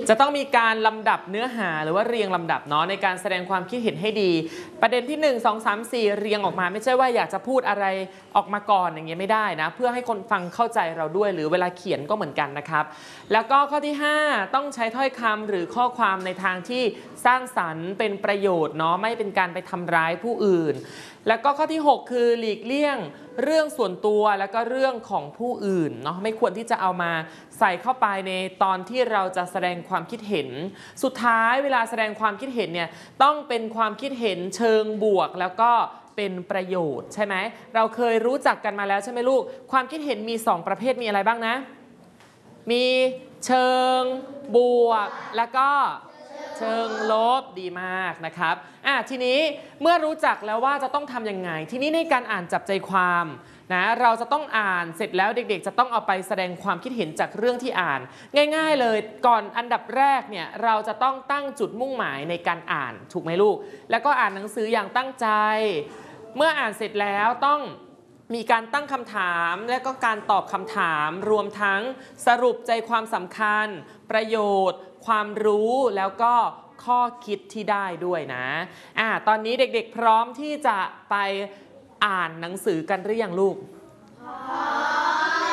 จะต้องมีการลำดับเนื้อหาหรือว่าเรียงลำดับเนาะในการแสดงความคิดเห็นให้ดีประเด็นที่1 2 3 4เรียงออกมาไม่ใช่ว่าอยากจะพูดอะไรออกมาก่อนอย่างเงี้ยไม่ได้นะเพื่อให้คนฟังเข้าใจเราด้วยหรือเวลาเขียนก็เหมือนกันนะครับแล้วก็ข้อที่5ต้องใช้ถ้อยคำหรือข้อความในทางที่สร้างสรรค์เป็นประโยชน์เนาะไม่เป็นการไปทำร้ายผู้อื่นแล้วก็ข้อที่6คือหลีกเลี่ยงเรื่องส่วนตัวแล้วก็เรื่องของผู้อื่นเนาะไม่ควรที่จะเอามาใส่เข้าไปในตอนที่เราจะแสดงความคิดเห็นสุดท้ายเวลาแสดงความคิดเห็นเนี่ยต้องเป็นความคิดเห็นเชิงบวกแล้วก็เป็นประโยชน์ใช่ไหมเราเคยรู้จักกันมาแล้วใช่ไหมลูกความคิดเห็นมี2ประเภทมีอะไรบ้างนะมีเชิงบวกแล้วก็เชิงลบดีมากนะครับทีนี้เมื่อรู้จักแล้วว่าจะต้องทำยังไงทีนี้ในการอ่านจับใจความนะเราจะต้องอ่านเสร็จแล้วเด็กๆจะต้องเอาไปแสดงความคิดเห็นจากเรื่องที่อ่านง่ายๆเลยก่อนอันดับแรกเนี่ยเราจะต้องตั้งจุดมุ่งหมายในการอ่านถูกไหมลูกแล้วก็อ่านหนังสืออย่างตั้งใจเมื่ออ่านเสร็จแล้วต้องมีการตั้งคำถามและก็การตอบคำถามรวมทั้งสรุปใจความสำคัญประโยชน์ความรู้แล้วก็ข้อคิดที่ได้ด้วยนะตอนนี้เด็กๆพร้อมที่จะไปอ่านหนังสือกันหรือยังลูกพร้อม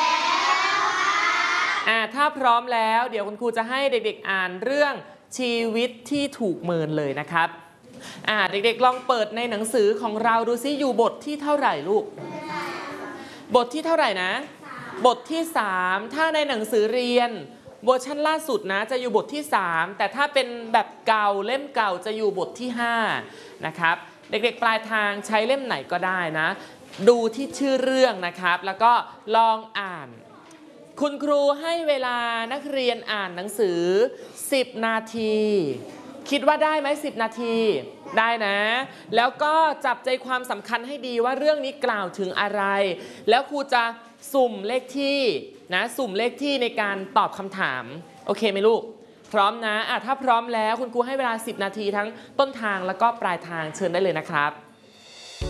แล้วถ้าพร้อมแล้วเดี๋ยวคุณครูจะให้เด็กๆอ่านเรื่องชีวิตที่ถูกเมินเลยนะครับเด็กๆลองเปิดในหนังสือของเราดูซิอยู่บทที่เท่าไหร่ลูกบทที่เท่าไหร่นะบทที่3ถ้าในหนังสือเรียนเวอร์ชันล่าสุดนะจะอยู่บทที่3แต่ถ้าเป็นแบบเก่าเล่มเก่าจะอยู่บทที่5นะครับเด็กๆปลายทางใช้เล่มไหนก็ได้นะดูที่ชื่อเรื่องนะครับแล้วก็ลองอ่านคุณครูให้เวลานักเรียนอ่านหนังสือ10 นาทีคิดว่าได้ไหม10 นาทีได้นะแล้วก็จับใจความสำคัญให้ดีว่าเรื่องนี้กล่าวถึงอะไรแล้วครูจะสุ่มเลขที่นะสุ่มเลขที่ในการตอบคำถามโอเคไหมลูกพร้อมนะถ้าพร้อมแล้วคุณครูให้เวลา10 นาทีทั้งต้นทางแล้วก็ปลายทางเชิญได้เลยนะครับ